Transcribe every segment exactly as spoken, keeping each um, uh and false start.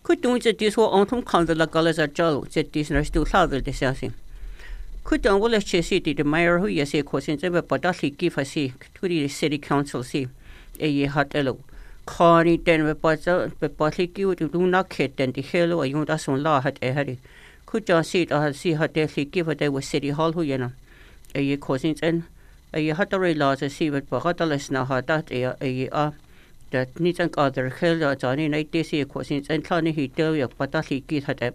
Kutung se dis ho antum kandel la galas ar jalo se dis na stu lladdel de siasi. Kutung wala chesi di de mayor hu yesi kosin se be badali gifa si turi city council si e ye hat elo. Kani den be bada be badali giu du na ket den di helo a yun da son la hat e hari. Kutung si da si hat de li gifa de was city hall hu yena. E ye kosin sen e ye hat re la se si be badales na hat dat e e a dat niet een kader geld dat aan in het deze kwestie en kleine hitel je patali git het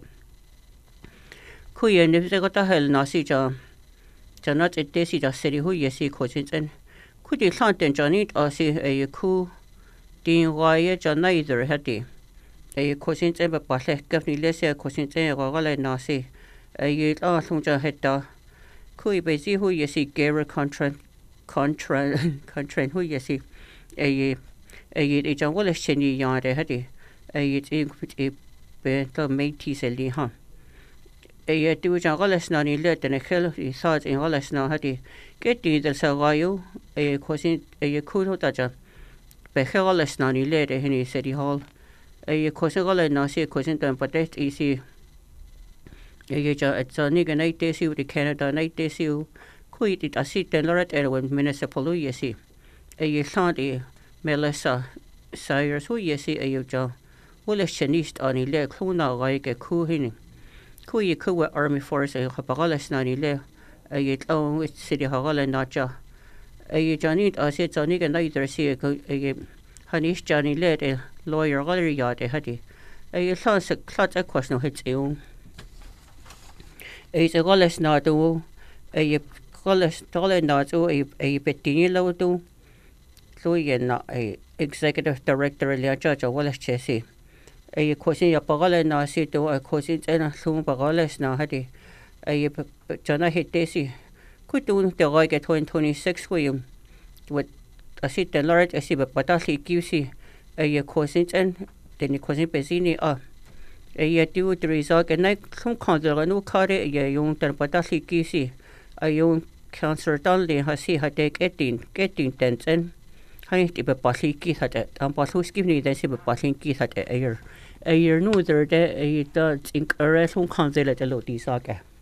kuie ne ze gata hel nasi ja janat het deze da seri hu ye si kwestie en ku di lant en janit asi e ku din waye janaider hati e kwestie en be patle gafni lese kwestie en gale nasi e ye la sum ja heta kui be si hu ye si gera contract contract contract hu ye si e Ayit e jan wala sheni yare hadi. Ayit e e be to meiti se li ha. Ayit du jan wala snani le den khel i saat in wala sna hadi. Geti del sa wayo e kosin e kulo ta jan. Be khel wala snani le de hini city hall. E kosin wala na si kosin tan patet e si. E ja et sa ni ganai te si u Canada night te si u. Kui dit asit den lorat erwen municipal u yesi. E santi Melissa Cyrus hu yesi ayuja wala shanist ani le kluna gaike kuhini kuyi kuwa army force ay khapagalas nani le ayit on with city hagala nacha ay janit ase jani ga naider si ay hanish jani le de lawyer galeri yade hadi ay sans klat akwas no hit eun ay galas na do ay galas tole na do ay ay betini lo do Luyen a executive director le judge wala chesi ay kosin ya pagala na si to ay kosin ena sum pagales na hadi ay jana hitesi kutun te gai ke twenty twenty-six we with asit the lord asi ba patali qc ay kosin en den kosin pesini a ay tu the result and like sum kandra no kare ay yung ter patali qc ay yung cancer dal le hasi hatek etin ketin tensen Hani ti be pali ki thate am palu skip ni den si be palin ki thate ayer ayer no der de ay ta think arrest hon kanzela de lo ti sa ke